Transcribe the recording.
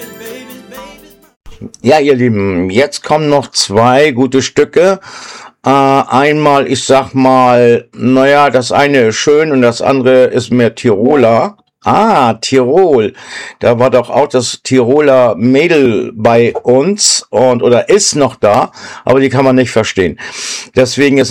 Ja, ihr Lieben, jetzt kommen noch zwei gute Stücke. Einmal, ich sag mal, naja, das eine ist schön und das andere ist mehr Tiroler. Ah, Tirol. Da war doch auch das Tiroler Mädel bei uns oder ist noch da, aber die kann man nicht verstehen. Deswegen ist